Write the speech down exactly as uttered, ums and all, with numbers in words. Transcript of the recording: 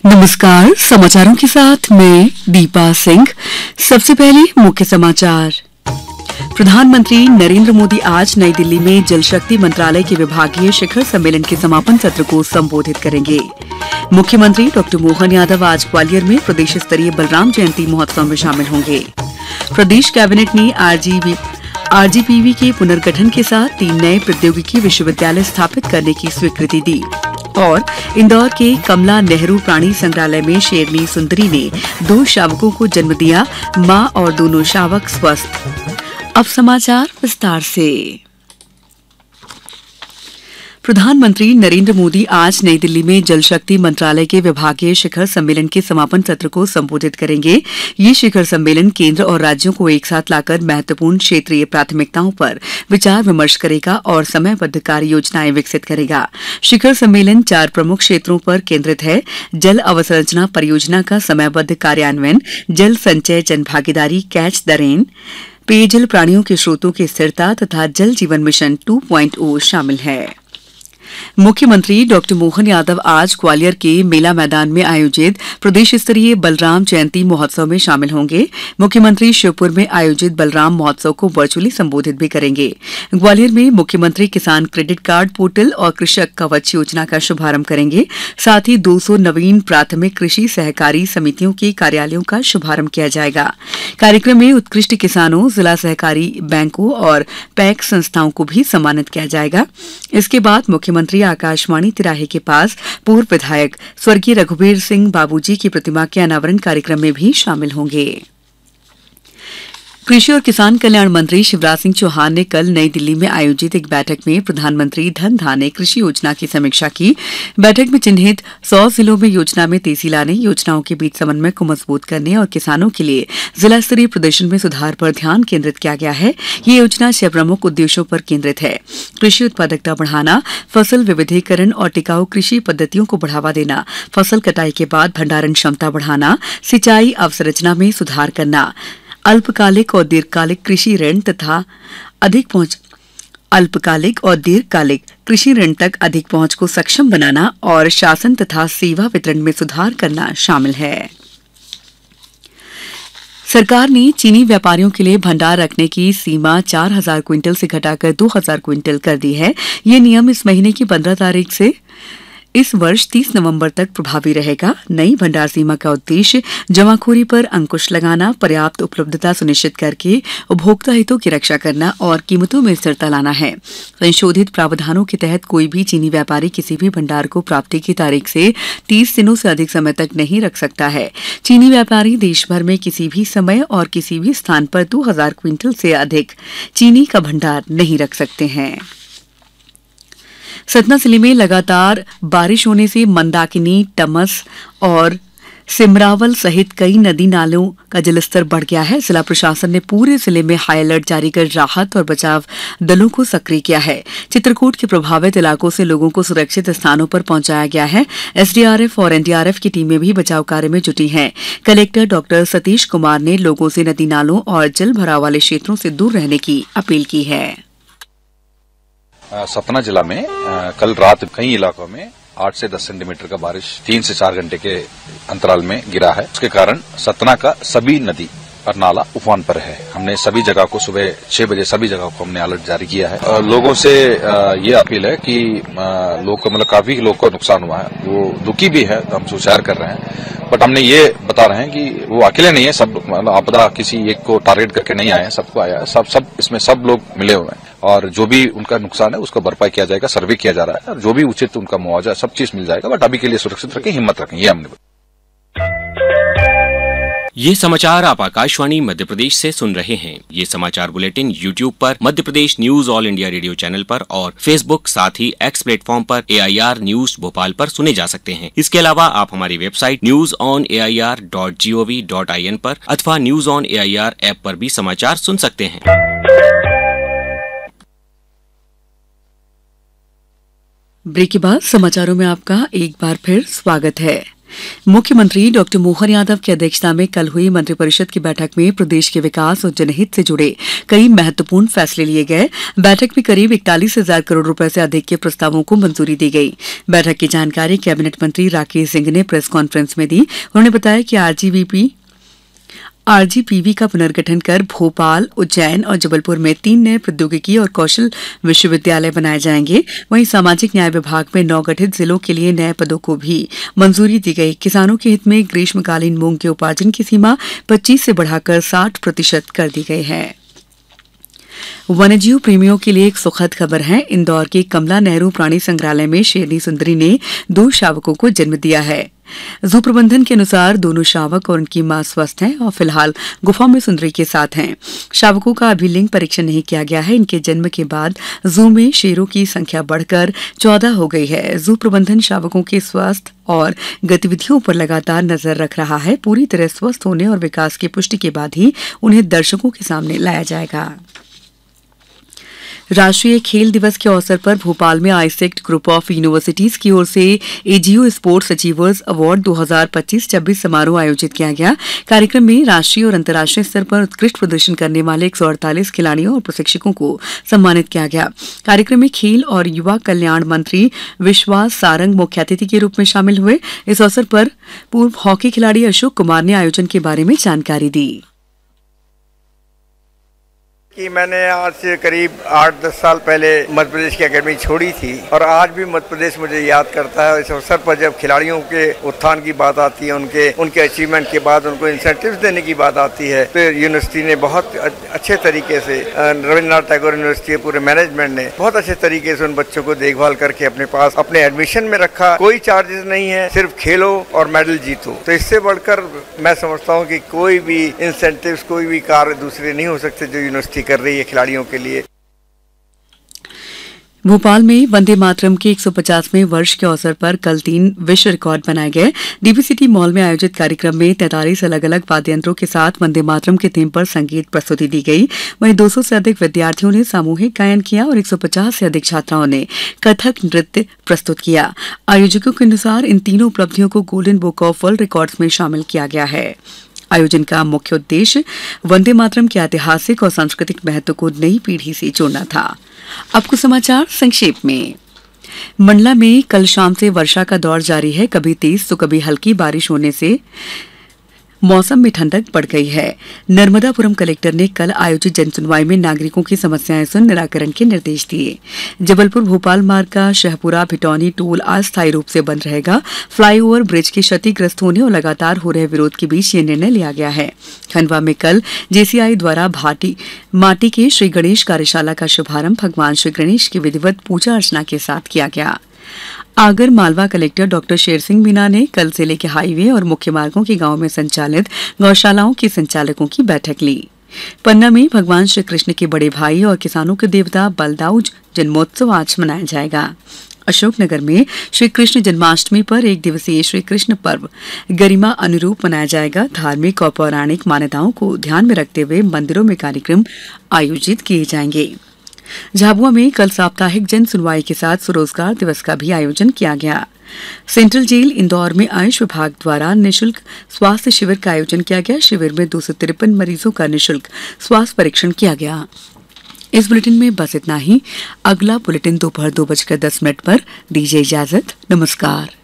नमस्कार, समाचारों के साथ मैं दीपा सिंह। सबसे पहले मुख्य समाचार। प्रधानमंत्री नरेंद्र मोदी आज नई दिल्ली में जल शक्ति मंत्रालय के विभागीय शिखर सम्मेलन के समापन सत्र को संबोधित करेंगे। मुख्यमंत्री डॉक्टर मोहन यादव आज ग्वालियर में प्रदेश स्तरीय बलराम जयंती महोत्सव में शामिल होंगे। प्रदेश कैबिनेट ने आरजीबी आरजीपीवी के पुनर्गठन के साथ तीन नए प्रौद्योगिकी विश्वविद्यालय स्थापित करने की स्वीकृति दी। और इंदौर के कमला नेहरू प्राणी संग्रहालय में शेरनी सुंदरी ने दो शावकों को जन्म दिया। मां और दोनों शावक स्वस्थ। अब समाचार विस्तार से। प्रधानमंत्री नरेंद्र मोदी आज नई दिल्ली में जल शक्ति मंत्रालय के विभागीय शिखर सम्मेलन के समापन सत्र को संबोधित करेंगे। ये शिखर सम्मेलन केंद्र और राज्यों को एक साथ लाकर महत्वपूर्ण क्षेत्रीय प्राथमिकताओं पर विचार विमर्श करेगा और समयबद्ध कार्य योजनाएं विकसित करेगा। शिखर सम्मेलन चार प्रमुख क्षेत्रों पर केंद्रित है: जल अवसंरचना परियोजना का समयबद्ध कार्यान्वयन, जल संचय जन भागीदारी कैच द रेन, पेयजल प्राणियों के स्रोतों की स्थिरता तथा जल जीवन मिशन टू पॉइंट ओ शामिल है। मुख्यमंत्री डॉक्टर मोहन यादव आज ग्वालियर के मेला मैदान में आयोजित प्रदेश स्तरीय बलराम जयंती महोत्सव में शामिल होंगे। मुख्यमंत्री शिवपुर में आयोजित बलराम महोत्सव को वर्चुअली संबोधित भी करेंगे। ग्वालियर में मुख्यमंत्री किसान क्रेडिट कार्ड पोर्टल और कृषक कवच योजना का शुभारंभ करेंगे। साथ ही दो सौ नवीन प्राथमिक कृषि सहकारी समितियों के कार्यालयों का शुभारंभ किया जाएगा। कार्यक्रम में उत्कृष्ट किसानों, जिला सहकारी बैंकों और पैक्स संस्थाओं को भी सम्मानित किया जाएगा। इसके बाद मुख्यमंत्री मंत्री आकाशवाणी तिराहे के पास पूर्व विधायक स्वर्गीय रघुवीर सिंह बाबूजी की प्रतिमा के अनावरण कार्यक्रम में भी शामिल होंगे। कृषि और किसान कल्याण मंत्री शिवराज सिंह चौहान ने कल नई दिल्ली में आयोजित एक बैठक में प्रधानमंत्री धन धान्य कृषि योजना की समीक्षा की। बैठक में चिन्हित सौ जिलों में योजना में तेजी लाने, योजनाओं के बीच समन्वय को मजबूत करने और किसानों के लिए जिला स्तरीय प्रदर्शन में सुधार पर ध्यान केंद्रित किया गया है। ये योजना छह प्रमुख उद्देश्यों पर केंद्रित है: कृषि उत्पादकता बढ़ाना, फसल विविधीकरण और टिकाऊ कृषि पद्धतियों को बढ़ावा देना, फसल कटाई के बाद भंडारण क्षमता बढ़ाना, सिंचाई अवसंरचना में सुधार करना, अल्पकालिक और दीर्घकालिक कृषि ऋण तथा अधिक पहुंच अल्पकालिक और दीर्घकालिक कृषि ऋण तक अधिक पहुंच को सक्षम बनाना और शासन तथा सेवा वितरण में सुधार करना शामिल है। सरकार ने चीनी व्यापारियों के लिए भंडार रखने की सीमा चार हजार क्विंटल से घटाकर दो हजार क्विंटल कर दी है। ये नियम इस महीने की पंद्रह तारीख से इस वर्ष तीस नवंबर तक प्रभावी रहेगा। नई भंडार सीमा का उद्देश्य जमाखोरी पर अंकुश लगाना, पर्याप्त उपलब्धता सुनिश्चित करके उपभोक्ता हितों की रक्षा करना और कीमतों में स्थिरता लाना है। संशोधित प्रावधानों के तहत कोई भी चीनी व्यापारी किसी भी भंडार को प्राप्ति की तारीख से तीस दिनों से अधिक समय तक नहीं रख सकता है। चीनी व्यापारी देश भर में किसी भी समय और किसी भी स्थान पर दो हजार क्विंटल से अधिक चीनी का भंडार नहीं रख सकते हैं। सतना जिले में लगातार बारिश होने से मंदाकिनी, टमस और सिमरावल सहित कई नदी नालों का जलस्तर बढ़ गया है। जिला प्रशासन ने पूरे जिले में हाई अलर्ट जारी कर राहत और बचाव दलों को सक्रिय किया है। चित्रकूट के प्रभावित इलाकों से लोगों को सुरक्षित स्थानों पर पहुंचाया गया है। एसडीआरएफ और एनडीआरएफ की टीमें भी बचाव कार्य में जुटी हैं। कलेक्टर डॉक्टर सतीश कुमार ने लोगों से नदी नालों और जल भराव वाले क्षेत्रों से दूर रहने की अपील की है। सतना जिला में कल रात कई इलाकों में आठ से दस सेंटीमीटर का बारिश तीन से चार घंटे के अंतराल में गिरा है। उसके कारण सतना का सभी नदी और नाला उफान पर है। हमने सभी जगह को सुबह छह बजे सभी जगह को हमने अलर्ट जारी किया है। लोगों से ये अपील है कि लोग को मतलब काफी लोग को नुकसान हुआ है, वो दुखी भी है, तो हम सुचार कर रहे हैं। बट हमने ये बता रहे हैं कि वो अकेले नहीं है, सब आपदा किसी एक को टारगेट करके नहीं आया है, सबको आया है। सब सब इसमें सब लोग मिले हुए हैं और जो भी उनका नुकसान है उसको भरपाई किया जाएगा, सर्वे किया जा रहा है और जो भी उचित उनका मुआवजा सब चीज मिल जाएगा। बट अभी के लिए सुरक्षित रखें, हिम्मत रखें, ये हमने। ये समाचार आप आकाशवाणी मध्य प्रदेश से सुन रहे हैं। ये समाचार बुलेटिन यूट्यूब पर Madhya Pradesh news all India radio channel पर और फेसबुक साथ ही एक्स प्लेटफॉर्म पर एआईआर न्यूज भोपाल पर सुने जा सकते हैं। इसके अलावा आप हमारी website news on A I R dot G O V dot I N पर अथवा news on A I R app पर भी समाचार सुन सकते हैं। ब्रेक के बाद समाचारों में आपका एक बार फिर स्वागत है। मुख्यमंत्री डॉक्टर मोहन यादव की अध्यक्षता में कल हुई मंत्रिपरिषद की बैठक में प्रदेश के विकास और जनहित से जुड़े कई महत्वपूर्ण फैसले लिए गए। बैठक में करीब इकतालीस हजार करोड़ रुपए से अधिक के प्रस्तावों को मंजूरी दी गई। बैठक की जानकारी कैबिनेट मंत्री राकेश सिंह ने प्रेस कॉन्फ्रेंस में दी। उन्होंने बताया कि आरजीवीपी आरजीपीवी का पुनर्गठन कर भोपाल, उज्जैन और जबलपुर में तीन नए प्रौद्योगिकी और कौशल विश्वविद्यालय बनाए जाएंगे। वहीं सामाजिक न्याय विभाग में नवगठित जिलों के लिए नए पदों को भी मंजूरी दी गई। किसानों के हित में ग्रीष्मकालीन मूंग के उपार्जन की सीमा पच्चीस से बढ़ाकर साठ प्रतिशत कर दी गई है। वन्यजीव प्रेमियों के लिए एक सुखद खबर है। इंदौर के कमला नेहरू प्राणी संग्रहालय में शेरनी सुंदरी ने दो शावकों को जन्म दिया है। जू प्रबंधन के अनुसार दोनों शावक और उनकी मां स्वस्थ हैं और फिलहाल गुफा में सुंदरी के साथ हैं। शावकों का अभी लिंग परीक्षण नहीं किया गया है। इनके जन्म के बाद जू में शेरों की संख्या बढ़कर चौदह हो गई है। जू प्रबंधन शावकों के स्वास्थ्य और गतिविधियों पर लगातार नजर रख रहा है। पूरी तरह स्वस्थ होने और विकास की पुष्टि के बाद ही उन्हें दर्शकों के सामने लाया जाएगा। राष्ट्रीय खेल दिवस के अवसर पर भोपाल में आईसेक्ट ग्रुप ऑफ यूनिवर्सिटीज की ओर से एजीओ स्पोर्ट्स अचीवर्स अवार्ड दो हज़ार पच्चीस छब्बीस समारोह आयोजित किया गया। कार्यक्रम में राष्ट्रीय और अंतर्राष्ट्रीय स्तर पर उत्कृष्ट प्रदर्शन करने वाले एक सौ अड़तालीस खिलाड़ियों और प्रशिक्षकों को सम्मानित किया गया। कार्यक्रम में खेल और युवा कल्याण मंत्री विश्वास सारंग मुख्य अतिथि के रूप में शामिल हुए। इस अवसर पर पूर्व हॉकी खिलाड़ी अशोक कुमार ने आयोजन के बारे में जानकारी दी कि मैंने आज से करीब आठ दस साल पहले मध्य प्रदेश की एकेडमी छोड़ी थी और आज भी मध्य प्रदेश मुझे याद करता है। इस अवसर पर जब खिलाड़ियों के उत्थान की बात आती है, उनके उनके अचीवमेंट के बाद उनको इंसेंटिव्स देने की बात आती है, तो यूनिवर्सिटी ने बहुत अच्छे तरीके से, रविन्द्रनाथ टैगोर यूनिवर्सिटी पूरे मैनेजमेंट ने बहुत अच्छे तरीके से उन बच्चों को देखभाल करके अपने पास अपने एडमिशन में रखा। कोई चार्जेस नहीं है, सिर्फ खेलो और मेडल जीतो। तो इससे बढ़कर मैं समझता हूँ कि कोई भी इंसेंटिव्स, कोई भी कार्य दूसरे नहीं हो सकते जो यूनिवर्सिटी कर रही है खिलाड़ियों के लिए। भोपाल में वंदे मातरम के एक सौ पचासवें वर्ष के अवसर पर कल तीन विश्व रिकॉर्ड बनाए गए। डीबी सिटी मॉल में आयोजित कार्यक्रम में तैंतालीस अलग अलग वाद्य यंत्रों के साथ वंदे मातरम के थीम पर संगीत प्रस्तुति दी गई। वहीं दो सौ से अधिक विद्यार्थियों ने सामूहिक गायन किया और एक सौ पचास से अधिक छात्राओं ने कथक नृत्य प्रस्तुत किया। आयोजकों के अनुसार इन तीनों उपलब्धियों को golden book of world records में शामिल किया गया है। आयोजन का मुख्य उद्देश्य वंदे मातरम के ऐतिहासिक और सांस्कृतिक महत्व को नई पीढ़ी से जोड़ना था। अब कुछ समाचार संक्षेप में। मंडला में कल शाम से वर्षा का दौर जारी है। कभी तेज तो कभी हल्की बारिश होने से मौसम में ठंडक बढ़ गई है। नर्मदापुरम कलेक्टर ने कल आयोजित जनसुनवाई में नागरिकों की समस्याएं सुन निराकरण के निर्देश दिए। जबलपुर भोपाल मार्ग का शहपुरा भिटौनी टोल अस्थायी रूप से बंद रहेगा। फ्लाईओवर ब्रिज के क्षतिग्रस्त होने और लगातार हो रहे विरोध के बीच ये निर्णय लिया गया है। खंडवा में कल जेसीआई द्वारा भाटी माटी के श्री गणेश कार्यशाला का शुभारंभ भगवान श्री गणेश की विधिवत पूजा अर्चना के साथ किया गया। आगर मालवा कलेक्टर डॉक्टर शेर सिंह मीना ने कल जिले के हाईवे और मुख्य मार्गों के गांव में संचालित गौशालाओं के संचालकों की बैठक ली। पन्ना में भगवान श्री कृष्ण के बड़े भाई और किसानों के देवता बलदाऊ जन्मोत्सव आज मनाया जाएगा। अशोकनगर में श्री कृष्ण जन्माष्टमी पर एक दिवसीय श्री कृष्ण पर्व गरिमा अनुरूप मनाया जाएगा। धार्मिक और पौराणिक मान्यताओं को ध्यान में रखते हुए मंदिरों में कार्यक्रम आयोजित किए जाएंगे। झाबुआ में कल साप्ताहिक जन सुनवाई के साथ स्वरोजगार दिवस का भी आयोजन किया गया। सेंट्रल जेल इंदौर में आयुष विभाग द्वारा निशुल्क स्वास्थ्य शिविर का आयोजन किया गया। शिविर में दो सौ तिरपन मरीजों का निशुल्क स्वास्थ्य परीक्षण किया गया। इस बुलेटिन में बस इतना ही। अगला बुलेटिन दोपहर दो बजकर दस मिनट पर। दीजिए इजाजत। नमस्कार।